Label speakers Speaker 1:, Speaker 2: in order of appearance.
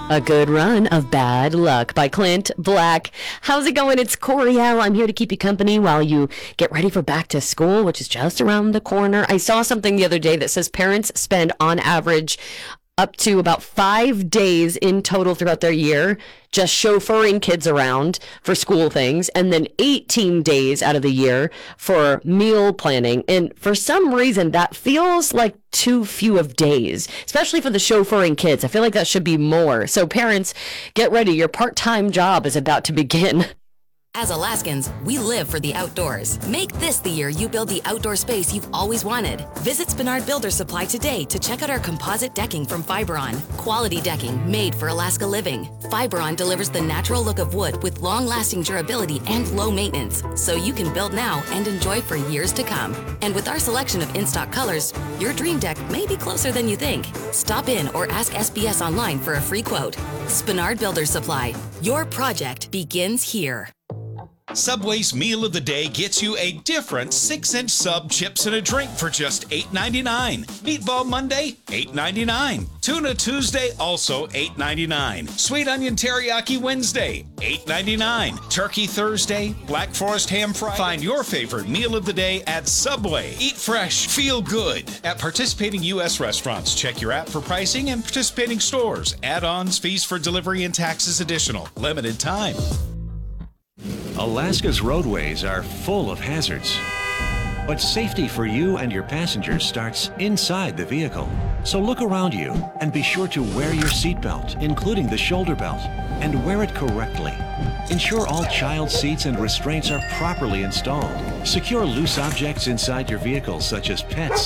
Speaker 1: A Good Run of Bad Luck by Clint Black. How's it going? It's Coriel. I'm here to keep you company while you get ready for back to school, which is just around the corner. I saw something the other day that says parents spend on average up to about 5 days in total throughout their year just chauffeuring kids around for school things, and then 18 days out of the year for meal planning. And for some reason, that feels like too few of days, especially for the chauffeuring kids. I feel like that should be more. So parents, get ready. Your part-time job is about to begin.
Speaker 2: As Alaskans, we live for the outdoors. Make this the year you build the outdoor space you've always wanted. Visit Spinard Builder Supply today to check out our composite decking from Fiberon. Quality decking made for Alaska living. Fiberon delivers the natural look of wood with long-lasting durability and low maintenance, so you can build now and enjoy for years to come. And with our selection of in-stock colors, your dream deck may be closer than you think. Stop in or ask SBS online for a free quote. Spinard Builder Supply. Your project begins here.
Speaker 3: Subway's Meal of the Day gets you a different 6-inch sub, chips, and a drink for just $8.99. Meatball Monday, $8.99. Tuna Tuesday, also $8.99. Sweet Onion Teriyaki Wednesday, $8.99. Turkey Thursday, Black Forest Ham Friday. Find your favorite Meal of the Day at Subway. Eat fresh, feel good. At participating U.S. restaurants, check your app for pricing and participating stores. Add-ons, fees for delivery, and taxes additional. Limited time.
Speaker 4: Alaska's roadways are full of hazards, but safety for you and your passengers starts inside the vehicle. So look around you and be sure to wear your seatbelt, including the shoulder belt, and wear it correctly. Ensure all child seats and restraints are properly installed. Secure loose objects inside your vehicle, such as pets,